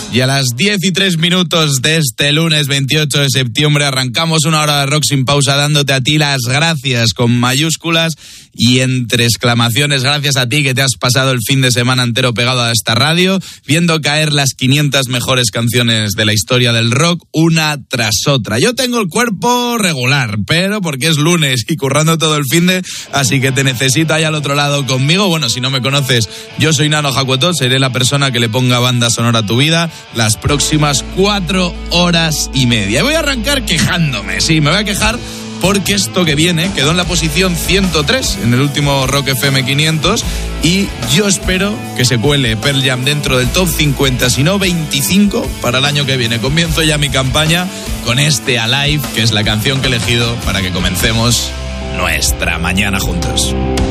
Y a las 10:03 de este lunes 28 de septiembre arrancamos una hora de rock sin pausa dándote a ti las gracias con mayúsculas y entre exclamaciones. Gracias a ti que te has pasado el fin de semana entero pegado a esta radio, viendo caer las 500 mejores canciones de la historia del rock una tras otra. Yo tengo el cuerpo regular, pero porque es lunes y currando todo el finde, así que te necesito ahí al otro lado conmigo. Bueno, si no me conoces, yo soy Nano Jacuetot, seré la persona que le ponga banda sonora a tu vida las próximas 4 horas y media. Y voy a arrancar quejándome, sí, me voy a quejar porque esto que viene quedó en la posición 103 en el último Rock FM 500 y yo espero que se cuele Pearl Jam dentro del top 50, si no 25 para el año que viene. Comienzo ya mi campaña con este Alive, que es la canción que he elegido para que comencemos nuestra mañana juntos.